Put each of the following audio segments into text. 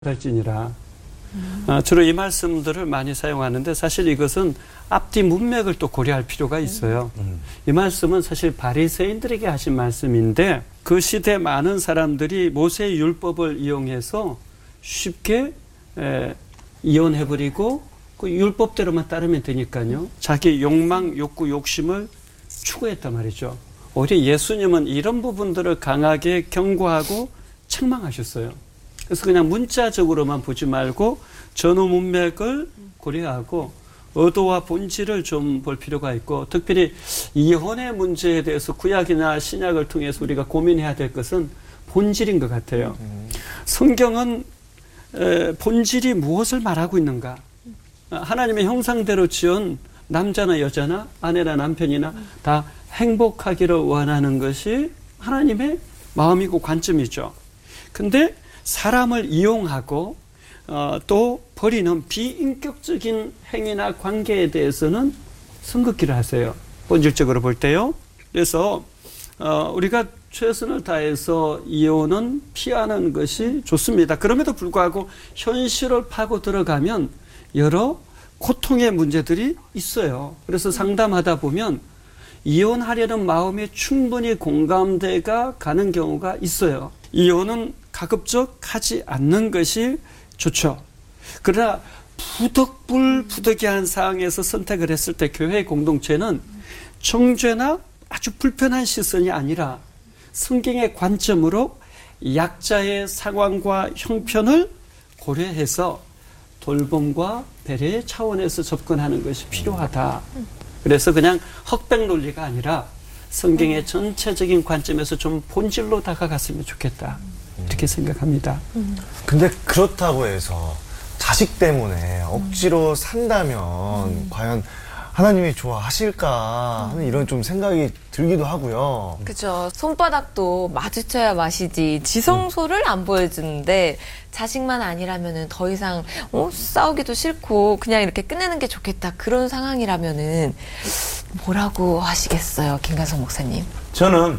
할지니라. 주로 이 말씀들을 많이 사용하는데 사실 이것은 앞뒤 문맥을 또 고려할 필요가 있어요. 이 말씀은 사실 바리새인들에게 하신 말씀인데 그 시대 많은 사람들이 모세의 율법을 이용해서 쉽게 이혼해버리고 그 율법대로만 따르면 되니까요. 자기 욕망, 욕구, 욕심을 추구했단 말이죠. 오히려 예수님은 이런 부분들을 강하게 경고하고 책망하셨어요. 그래서 그냥 문자적으로만 보지 말고 전후 문맥을 고려하고 의도와 본질을 좀 볼 필요가 있고, 특별히 이혼의 문제에 대해서 구약이나 신약을 통해서 우리가 고민해야 될 것은 본질인 것 같아요. 성경은 본질이 무엇을 말하고 있는가? 하나님의 형상대로 지은 남자나 여자나 아내나 남편이나 다 행복하기를 원하는 것이 하나님의 마음이고 관점이죠. 근데 사람을 이용하고 또 버리는 비인격적인 행위나 관계에 대해서는 선긋기를 하세요. 본질적으로 볼 때요. 그래서 우리가 최선을 다해서 이혼은 피하는 것이 좋습니다. 그럼에도 불구하고 현실을 파고 들어가면 여러 고통의 문제들이 있어요. 그래서 상담하다 보면 이혼하려는 마음에 충분히 공감대가 가는 경우가 있어요. 이혼은 가급적 하지 않는 것이 좋죠. 그러나 부득불부득이한 상황에서 선택을 했을 때 교회 공동체는 정죄나 아주 불편한 시선이 아니라 성경의 관점으로 약자의 상황과 형편을 고려해서 돌봄과 배려의 차원에서 접근하는 것이 필요하다. 그래서 그냥 흑백 논리가 아니라 성경의 전체적인 관점에서 좀 본질로 다가갔으면 좋겠다. 이렇게 생각합니다. 근데 그렇다고 해서 자식 때문에 억지로 산다면 과연 하나님이 좋아하실까 하는 이런 좀 생각이 들기도 하고요. 그죠. 손바닥도 마주쳐야 마시지 지성소를 안 보여주는데 자식만 아니라면은 더 이상 싸우기도 싫고 그냥 이렇게 끝내는 게 좋겠다. 그런 상황이라면은 뭐라고 하시겠어요, 김관석 목사님? 저는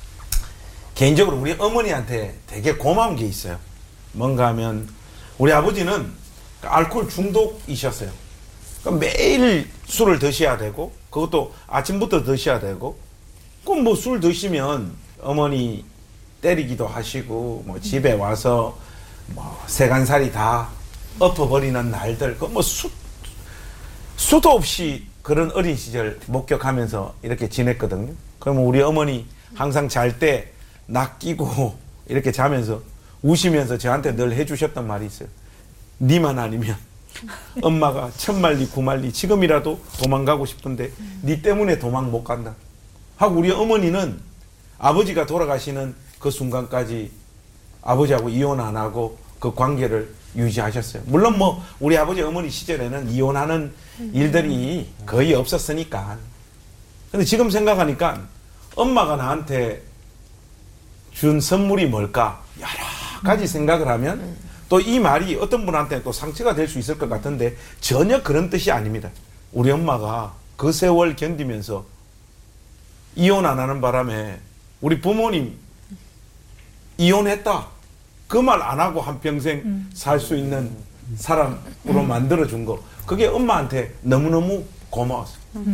개인적으로 우리 어머니한테 되게 고마운 게 있어요. 뭔가 하면 우리 아버지는 알코올 중독이셨어요. 그러니까 매일 술을 드셔야 되고 그것도 아침부터 드셔야 되고 꼭 뭐 술 드시면 어머니 때리기도 하시고 뭐 집에 와서 뭐 세간살이 다 엎어버리는 날들 그 뭐 수도 없이 그런 어린 시절 목격하면서 이렇게 지냈거든요. 그러면 우리 어머니 항상 잘 때 낚이고 이렇게 자면서 우시면서 저한테 늘 해주셨던 말이 있어요. 니만 아니면 엄마가 1000마리 9마리 지금이라도 도망가고 싶은데 니 때문에 도망 못 간다 하고 우리 어머니는 아버지가 돌아가시는 그 순간까지 아버지하고 이혼 안 하고 그 관계를 유지하셨어요. 물론 뭐 우리 아버지 어머니 시절에는 이혼하는 일들이 거의 없었으니까. 근데 지금 생각하니까 엄마가 나한테 준 선물이 뭘까 여러 가지 생각을 하면 또 이 말이 어떤 분한테 또 상처가 될 수 있을 것 같은데 전혀 그런 뜻이 아닙니다. 우리 엄마가 그 세월 견디면서 이혼 안 하는 바람에 우리 부모님 이혼했다 그 말 안 하고 한평생 살 수 있는 사람으로 만들어준 거 그게 엄마한테 너무너무 고마웠어요.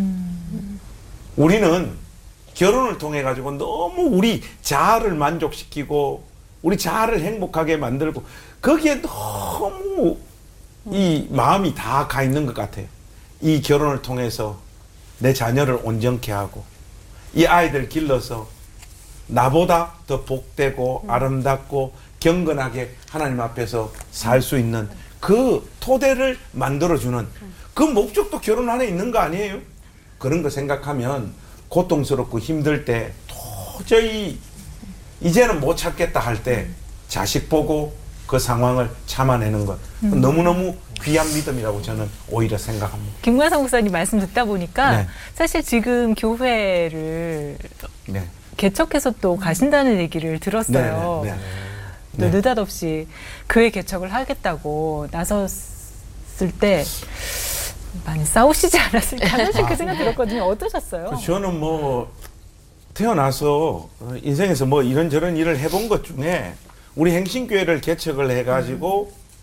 우리는 결혼을 통해 가지고 너무 우리 자아를 만족시키고 우리 자아를 행복하게 만들고 거기에 너무 이 마음이 다 가 있는 것 같아요. 이 결혼을 통해서 내 자녀를 온전케 하고 이 아이들 길러서 나보다 더 복되고 아름답고 경건하게 하나님 앞에서 살 수 있는 그 토대를 만들어주는 그 목적도 결혼 안에 있는 거 아니에요? 그런 거 생각하면 고통스럽고 힘들 때 도저히 이제는 못 참겠다 할 때 자식 보고 그 상황을 참아내는 것 너무너무 귀한 믿음이라고 저는 오히려 생각합니다. 김관석 목사님 말씀 듣다 보니까 네. 사실 지금 교회를 네. 개척해서 또 가신다는 얘기를 들었어요. 네. 또 느닷없이 교회 개척을 하겠다고 나섰을 때 많이 싸우시지 않았을까 하는 그 생각 들었거든요. 어떠셨어요? 저는 뭐 태어나서 인생에서 뭐 이런저런 일을 해본 것 중에 우리 행신교회를 개척을 해가지고